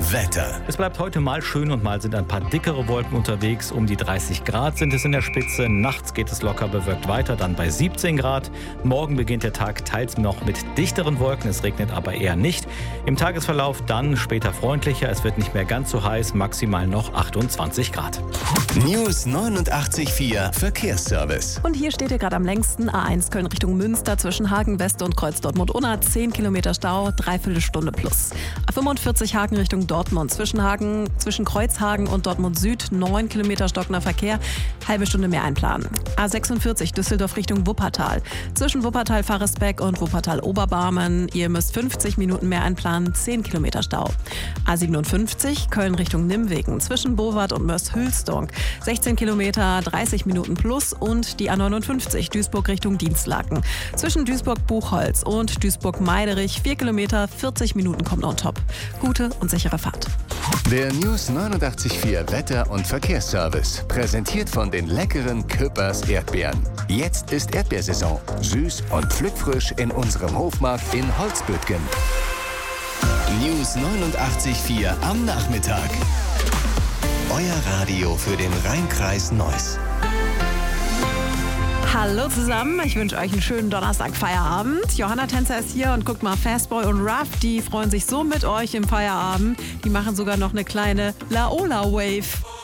Wetter. Es bleibt heute mal schön und mal sind ein paar dickere Wolken unterwegs. Um die 30 Grad sind es in der Spitze. Nachts geht es locker bewölkt weiter, dann bei 17 Grad. Morgen beginnt der Tag teils noch mit dichteren Wolken. Es regnet aber eher nicht. Im Tagesverlauf dann später freundlicher. Es wird nicht mehr ganz so heiß, maximal noch 28 Grad. News 89.4 Verkehrsservice. Und hier steht ihr gerade am längsten. A1 Köln Richtung Münster zwischen Hagen West und Kreuz Dortmund-Unna. 10 Kilometer Stau, dreiviertel Stunde plus. A45 Hagen Richtung Dortmund zwischen Kreuzhagen und Dortmund Süd. 9 Kilometer stockender Verkehr, halbe Stunde mehr einplanen. A46 Düsseldorf Richtung Wuppertal. Zwischen Wuppertal-Varesbeck und Wuppertal-Oberbarmen. Ihr müsst 50 Minuten mehr einplanen, 10 Kilometer Stau. A57 Köln Richtung Nimwegen zwischen Bowart und Mörs-Hülsdonk. 16 Kilometer, 30 Minuten plus. Und die A59 Duisburg Richtung Dienstlaken. Zwischen Duisburg-Buchholz und Duisburg-Meiderich 4 Kilometer, 40 Minuten kommt on top. Gute und sichere Fahrt. Der News 89.4 Wetter- und Verkehrsservice. Präsentiert von den leckeren Küppers Erdbeeren. Jetzt ist Erdbeersaison. Süß und pflückfrisch in unserem Hofmarkt in Holzbüttgen. News 89.4 am Nachmittag. Euer Radio für den Rheinkreis Neuss. Hallo zusammen, ich wünsche euch einen schönen Donnerstag-Feierabend. Johanna Tänzer ist hier und guckt mal, Fastboy und Ruff, die freuen sich so mit euch im Feierabend. Die machen sogar noch eine kleine Laola-Wave.